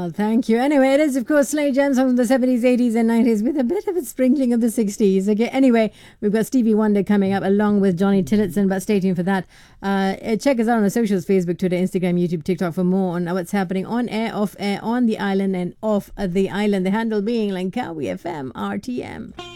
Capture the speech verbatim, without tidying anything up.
Well, thank you. Anyway, it is, of course, Slay Gems from the seventies, eighties, and nineties with a bit of a sprinkling of the sixties. Okay, anyway, we've got Stevie Wonder coming up along with Johnny Tillotson, but stay tuned for that. Uh, check us out on the socials, Facebook, Twitter, Instagram, YouTube, TikTok for more on what's happening on air, off air, on the island, and off the island. The handle being Langkawi F M R T M.